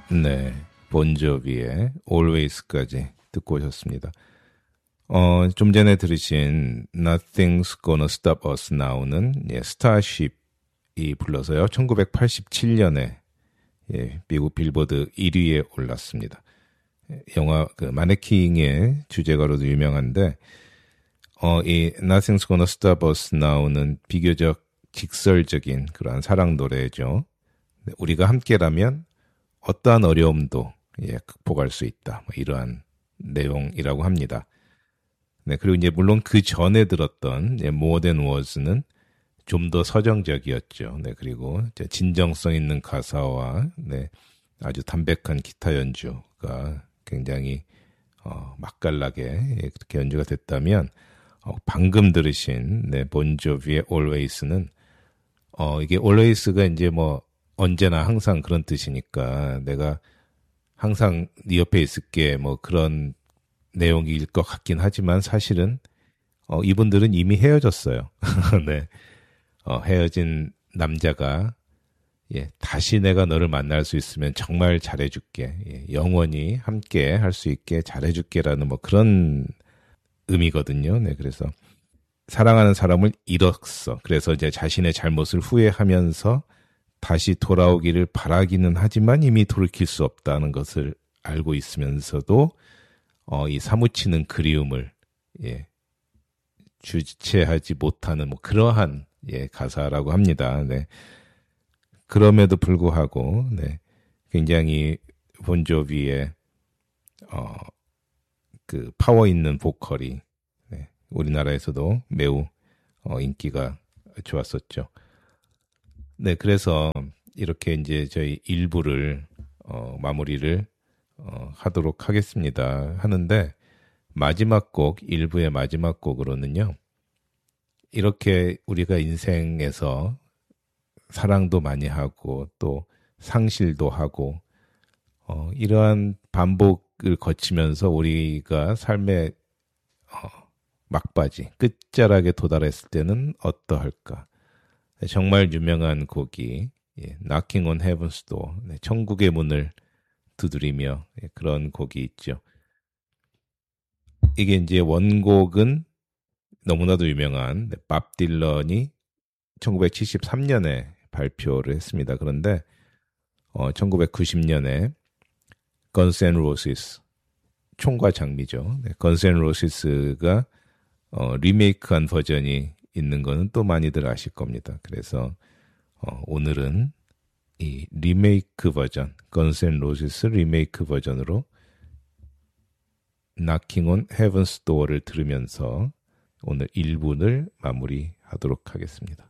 네, 본조비의 Always까지 듣고 오셨습니다. 좀 전에 들으신 Nothing's Gonna Stop Us Now는 스타쉽이 불러서요. 1987년에 미국 빌보드 1위에 올랐습니다. 영화 그 마네킹의 주제가로도 유명한데 이 Nothing's Gonna Stop Us Now는 비교적 직설적인 그러한 사랑 노래죠. 우리가 함께라면 어떠한 어려움도 극복할 수 있다. 뭐 이러한 내용이라고 합니다. 네, 그리고 이제 물론 그 전에 들었던 More Than Words는 좀 더 서정적이었죠. 네, 그리고 진정성 있는 가사와 아주 담백한 기타 연주가 굉장히 맛깔나게 그렇게 연주가 됐다면 방금 들으신 본조비의 Always는 이게 Always가 이제 뭐 언제나 항상 그런 뜻이니까 내가 항상 네 옆에 있을게 뭐 그런 내용일 것 같긴 하지만 사실은 이분들은 이미 헤어졌어요. 네. 헤어진 남자가 다시 내가 너를 만날 수 있으면 정말 잘해줄게. 영원히 함께 할 수 있게 잘해줄게라는 뭐 그런 의미거든요. 네. 그래서 사랑하는 사람을 잃었어. 그래서 이제 자신의 잘못을 후회하면서 다시 돌아오기를 바라기는 하지만 이미 돌이킬 수 없다는 것을 알고 있으면서도 이 사무치는 그리움을 주체하지 못하는 뭐 그러한 가사라고 합니다. 네. 그럼에도 불구하고 굉장히 본조비의 그 파워 있는 보컬이 우리나라에서도 매우 인기가 좋았었죠. 네, 그래서 이렇게 이제 저희 1부를 마무리를 하도록 하겠습니다. 하는데 마지막 곡, 1부의 마지막 곡으로는요. 이렇게 우리가 인생에서 사랑도 많이 하고 또 상실도 하고 이러한 반복을 거치면서 우리가 삶의 막바지, 끝자락에 도달했을 때는 어떠할까? 정말 유명한 곡이 Knocking on Heaven's Door, 천국의 문을 두드리며 그런 곡이 있죠. 이게 이제 원곡은 너무나도 유명한 밥 딜런이 1973년에 발표를 했습니다. 그런데 1990년에 Guns N' Roses, 총과 장미죠. Guns N' Roses가 리메이크한 버전이 있는 거는 또 많이들 아실 겁니다. 그래서 오늘은 이 리메이크 버전, Guns N' Roses 리메이크 버전으로 Knocking on Heaven's Door를 들으면서 오늘 1부를 마무리하도록 하겠습니다.